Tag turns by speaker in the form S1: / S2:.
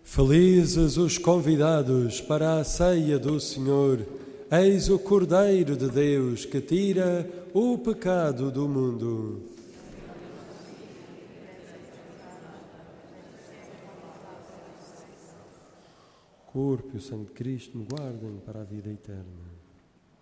S1: Felizes os convidados para a ceia do Senhor. Eis o Cordeiro de Deus que tira o pecado do mundo. O corpo e o sangue de Cristo me guardem para a vida eterna.